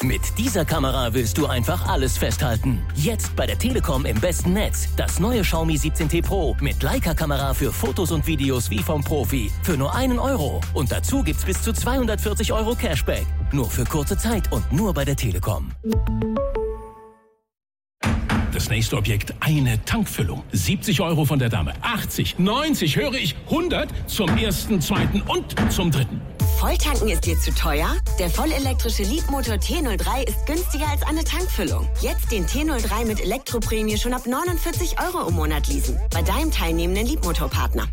Mit dieser Kamera willst du einfach alles festhalten. Jetzt bei der Telekom im besten Netz. Das neue Xiaomi 17T Pro mit Leica-Kamera für Fotos und Videos wie vom Profi. Für nur €1. Und dazu gibt's bis zu 240 € Cashback. Nur für kurze Zeit und nur bei der Telekom. Das nächste Objekt, eine Tankfüllung. 70 € von der Dame. 80, 90, höre ich, 100 zum ersten, zweiten und zum dritten. Volltanken ist dir zu teuer? Der vollelektrische Leapmotor T03 ist günstiger als eine Tankfüllung. Jetzt den T03 mit Elektroprämie schon ab 49 € im Monat leasen. Bei deinem teilnehmenden Leapmotor-Partner.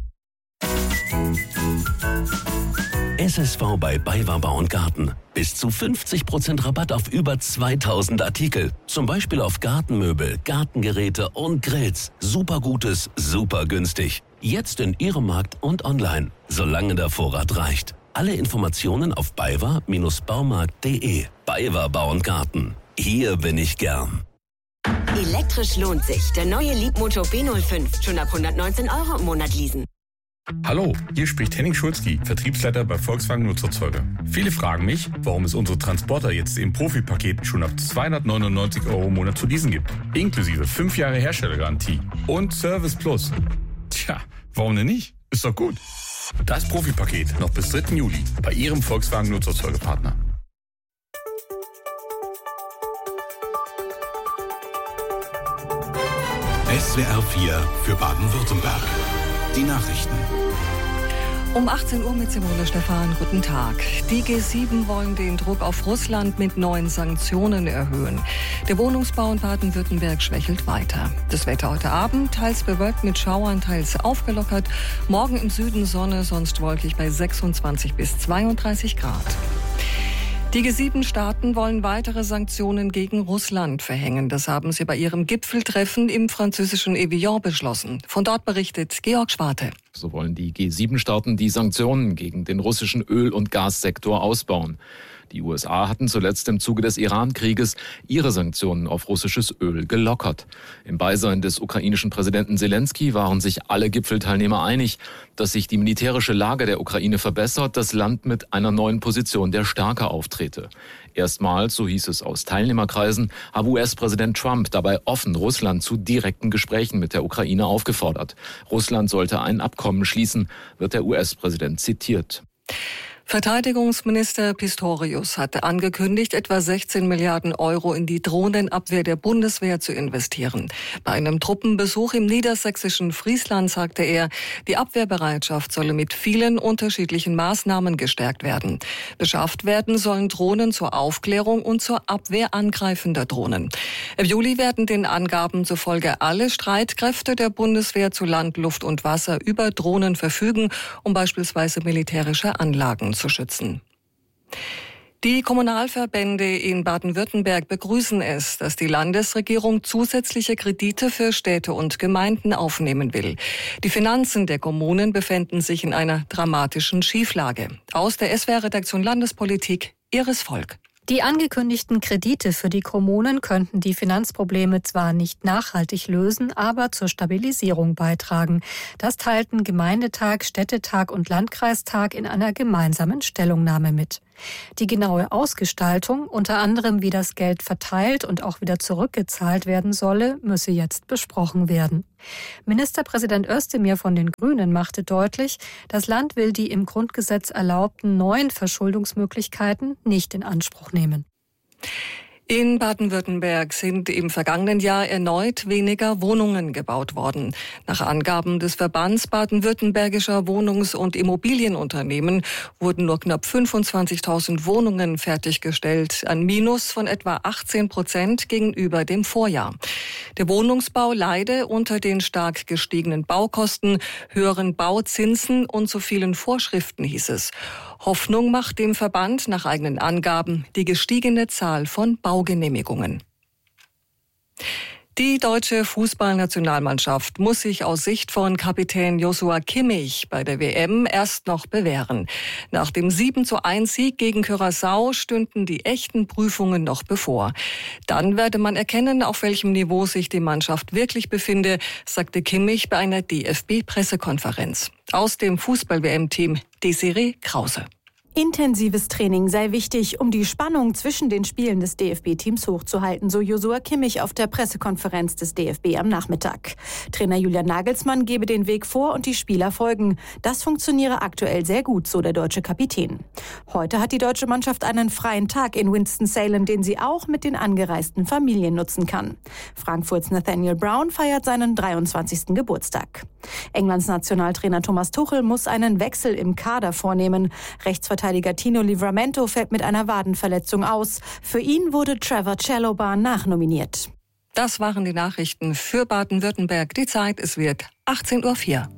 SSV bei BayWa Bau & Garten. Bis zu 50% Rabatt auf über 2000 Artikel. Zum Beispiel auf Gartenmöbel, Gartengeräte und Grills. Super Gutes, super günstig. Jetzt in Ihrem Markt und online, solange der Vorrat reicht. Alle Informationen auf baywa-baumarkt.de. BayWa Bau & Garten. Hier bin ich gern. Elektrisch lohnt sich. Der neue Leapmotor B05. Schon ab 119 € im Monat leasen. Hallo, hier spricht Henning Schulzki, Vertriebsleiter bei Volkswagen Nutzerzeuger. Viele fragen mich, warum es unsere Transporter jetzt im Profi-Paket schon ab 299 € im Monat zu leasen gibt. Inklusive 5 Jahre Herstellergarantie und Service Plus. Tja, warum denn nicht? Ist doch gut. Das Profi-Paket noch bis 3. Juli bei Ihrem Volkswagen Nutzerzeugerpartner. SWR 4 für Baden-Württemberg. Die Nachrichten. Um 18 Uhr mit Simone Stephan. Guten Tag. Die G7 wollen den Druck auf Russland mit neuen Sanktionen erhöhen. Der Wohnungsbau in Baden-Württemberg schwächelt weiter. Das Wetter heute Abend, teils bewölkt mit Schauern, teils aufgelockert. Morgen im Süden Sonne, sonst wolkig bei 26 bis 32 Grad. Die G7-Staaten wollen weitere Sanktionen gegen Russland verhängen. Das haben sie bei ihrem Gipfeltreffen im französischen Evian beschlossen. Von dort berichtet Georg Schwarte. So wollen die G7-Staaten die Sanktionen gegen den russischen Öl- und Gassektor ausbauen. Die USA hatten zuletzt im Zuge des Iran-Krieges ihre Sanktionen auf russisches Öl gelockert. Im Beisein des ukrainischen Präsidenten Selenskyj waren sich alle Gipfelteilnehmer einig, dass sich die militärische Lage der Ukraine verbessert, das Land mit einer neuen Position der Stärke auftrete. Erstmals, so hieß es aus Teilnehmerkreisen, habe US-Präsident Trump dabei offen Russland zu direkten Gesprächen mit der Ukraine aufgefordert. Russland sollte ein Abkommen schließen, wird der US-Präsident zitiert. Verteidigungsminister Pistorius hatte angekündigt, etwa 16 Milliarden € in die Drohnenabwehr der Bundeswehr zu investieren. Bei einem Truppenbesuch im niedersächsischen Friesland sagte er, die Abwehrbereitschaft solle mit vielen unterschiedlichen Maßnahmen gestärkt werden. Beschafft werden sollen Drohnen zur Aufklärung und zur Abwehr angreifender Drohnen. Im Juli werden den Angaben zufolge alle Streitkräfte der Bundeswehr zu Land, Luft und Wasser über Drohnen verfügen, um beispielsweise militärische Anlagen zu schützen. Die Kommunalverbände in Baden-Württemberg begrüßen es, dass die Landesregierung zusätzliche Kredite für Städte und Gemeinden aufnehmen will. Die Finanzen der Kommunen befinden sich in einer dramatischen Schieflage. Aus der SWR-Redaktion Landespolitik, Iris Volk. Die angekündigten Kredite für die Kommunen könnten die Finanzprobleme zwar nicht nachhaltig lösen, aber zur Stabilisierung beitragen. Das teilten Gemeindetag, Städtetag und Landkreistag in einer gemeinsamen Stellungnahme mit. Die genaue Ausgestaltung, unter anderem wie das Geld verteilt und auch wieder zurückgezahlt werden solle, müsse jetzt besprochen werden. Ministerpräsident Özdemir von den Grünen machte deutlich, das Land will die im Grundgesetz erlaubten neuen Verschuldungsmöglichkeiten nicht in Anspruch nehmen. In Baden-Württemberg sind im vergangenen Jahr erneut weniger Wohnungen gebaut worden. Nach Angaben des Verbands baden-württembergischer Wohnungs- und Immobilienunternehmen wurden nur knapp 25.000 Wohnungen fertiggestellt, ein Minus von etwa 18% gegenüber dem Vorjahr. Der Wohnungsbau leide unter den stark gestiegenen Baukosten, höheren Bauzinsen und zu vielen Vorschriften, hieß es. Hoffnung macht dem Verband nach eigenen Angaben die gestiegene Zahl von Baugenehmigungen. Die deutsche Fußballnationalmannschaft muss sich aus Sicht von Kapitän Joshua Kimmich bei der WM erst noch bewähren. Nach dem 7:1 gegen Curaçao stünden die echten Prüfungen noch bevor. Dann werde man erkennen, auf welchem Niveau sich die Mannschaft wirklich befinde, sagte Kimmich bei einer DFB-Pressekonferenz. Aus dem Fußball-WM-Team Desiree Krause. Intensives Training sei wichtig, um die Spannung zwischen den Spielen des DFB-Teams hochzuhalten, so Josua Kimmich auf der Pressekonferenz des DFB am Nachmittag. Trainer Julian Nagelsmann gebe den Weg vor und die Spieler folgen. Das funktioniere aktuell sehr gut, so der deutsche Kapitän. Heute hat die deutsche Mannschaft einen freien Tag in Winston-Salem, den sie auch mit den angereisten Familien nutzen kann. Frankfurts Nathaniel Brown feiert seinen 23. Geburtstag. Englands Nationaltrainer Thomas Tuchel muss einen Wechsel im Kader vornehmen. Rechtsverteidiger Tino Livramento fällt mit einer Wadenverletzung aus. Für ihn wurde Trevor Chalobah nachnominiert. Das waren die Nachrichten für Baden-Württemberg. Die Zeit, es wird 18:04 Uhr.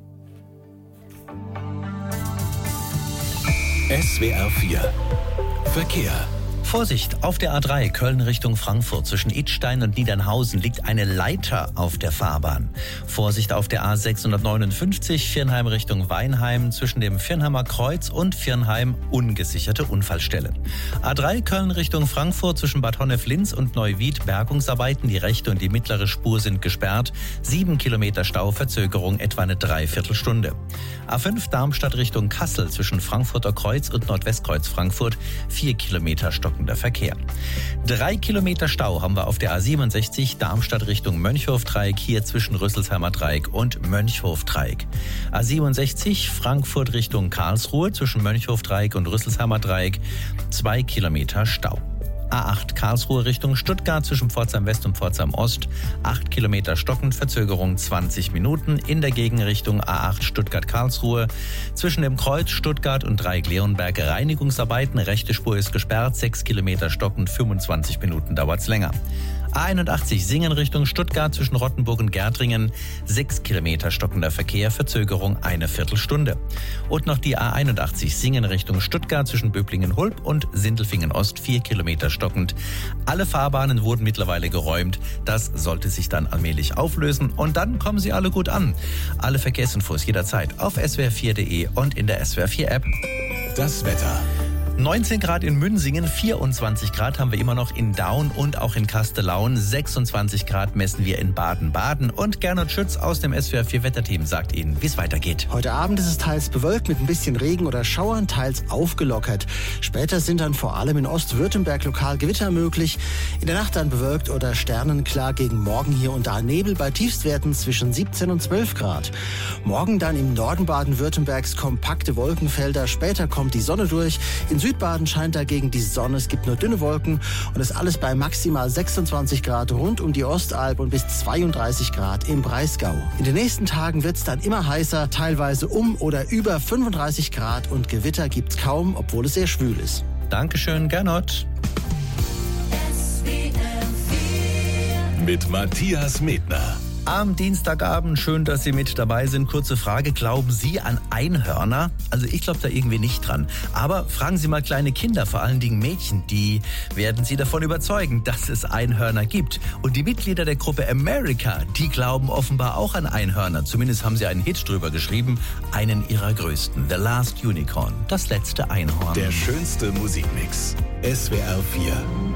SWR 4 Verkehr. Vorsicht, auf der A3 Köln Richtung Frankfurt zwischen Idstein und Niedernhausen liegt eine Leiter auf der Fahrbahn. Vorsicht auf der A659 Viernheim Richtung Weinheim zwischen dem Viernheimer Kreuz und Viernheim ungesicherte Unfallstelle. A3 Köln Richtung Frankfurt zwischen Bad Honnef-Linz und Neuwied Bergungsarbeiten. Die rechte und die mittlere Spur sind gesperrt. 7 Kilometer Stau, Verzögerung etwa eine Dreiviertelstunde. A5 Darmstadt Richtung Kassel zwischen Frankfurter Kreuz und Nordwestkreuz Frankfurt 4 Kilometer stockender Verkehr. 3 Kilometer Stau haben wir auf der A67 Darmstadt Richtung Mönchhof-Dreieck, hier zwischen Rüsselsheimer Dreieck und Mönchhof-Dreieck. A67 Frankfurt Richtung Karlsruhe zwischen Mönchhof-Dreieck und Rüsselsheimer Dreieck 2 Kilometer Stau. A8 Karlsruhe Richtung Stuttgart zwischen Pforzheim West und Pforzheim Ost 8 Kilometer stockend, Verzögerung 20 Minuten. In der Gegenrichtung A8 Stuttgart-Karlsruhe zwischen dem Kreuz Stuttgart und Dreieck-Leonberg Reinigungsarbeiten. Rechte Spur ist gesperrt, 6 Kilometer stockend, 25 Minuten dauert's länger. A81 Singen Richtung Stuttgart zwischen Rottenburg und Gärtringen 6 Kilometer stockender Verkehr, Verzögerung eine Viertelstunde. Und noch die A81 Singen Richtung Stuttgart zwischen Böblingen-Hulb und Sindelfingen-Ost 4 Kilometer stockend. Alle Fahrbahnen wurden mittlerweile geräumt. Das sollte sich dann allmählich auflösen und dann kommen sie alle gut an. Alle Verkehrsinfos jederzeit auf swr4.de und in der SWR4-App. Das Wetter. 19 Grad in Münsingen, 24 Grad haben wir immer noch in Daun und auch in Kastellaun. 26 Grad messen wir in Baden-Baden. Und Gernot Schütz aus dem SWR4 Wetterteam sagt Ihnen, wie es weitergeht. Heute Abend ist es teils bewölkt mit ein bisschen Regen oder Schauern, teils aufgelockert. Später sind dann vor allem in Ostwürttemberg lokal Gewitter möglich. In der Nacht dann bewölkt oder sternenklar, gegen Morgen hier und da Nebel bei Tiefstwerten zwischen 17 und 12 Grad. Morgen dann im Norden Baden-Württembergs kompakte Wolkenfelder. Später kommt die Sonne durch. In Südbaden scheint dagegen die Sonne, es gibt nur dünne Wolken und es alles bei maximal 26 Grad rund um die Ostalb und bis 32 Grad im Breisgau. In den nächsten Tagen wird es dann immer heißer, teilweise um oder über 35 Grad und Gewitter gibt's kaum, obwohl es sehr schwül ist. Dankeschön, Gernot. Mit Matthias Medner. Am Dienstagabend, schön, dass Sie mit dabei sind. Kurze Frage, glauben Sie an Einhörner? Also ich glaube da irgendwie nicht dran. Aber fragen Sie mal kleine Kinder, vor allen Dingen Mädchen, die werden Sie davon überzeugen, dass es Einhörner gibt. Und die Mitglieder der Gruppe America, die glauben offenbar auch an Einhörner. Zumindest haben sie einen Hit drüber geschrieben, einen ihrer größten, The Last Unicorn, das letzte Einhorn. Der schönste Musikmix, SWR 4.